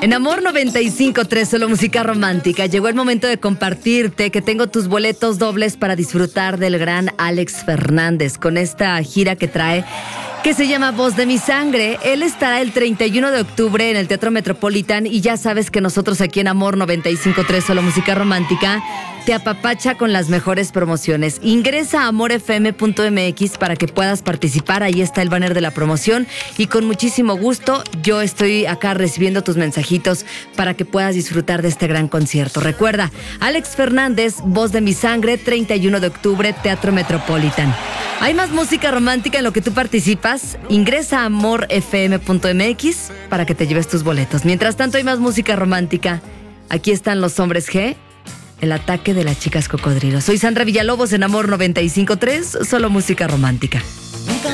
En Amor 95.3, solo música romántica. Llegó el momento de compartirte que tengo tus boletos dobles para disfrutar del gran Alex Fernández con esta gira que trae, que se llama Voz de mi Sangre. Él estará el 31 de octubre en el Teatro Metropolitan y ya sabes que nosotros aquí en Amor 95.3, solo música romántica, te apapacha con las mejores promociones. Ingresa a amorfm.mx para que puedas participar. Ahí está el banner de la promoción y con muchísimo gusto yo estoy acá recibiendo tus mensajitos para que puedas disfrutar de este gran concierto. Recuerda, Alex Fernández, Voz de mi Sangre, 31 de octubre, Teatro Metropolitan. Hay más música romántica en lo que tú participas. Ingresa a amorfm.mx para que te lleves tus boletos. Mientras tanto, hay más música romántica. Aquí están los Hombres G, el ataque de las chicas cocodrilos. Soy Sandra Villalobos en Amor 95.3, solo música romántica. Nunca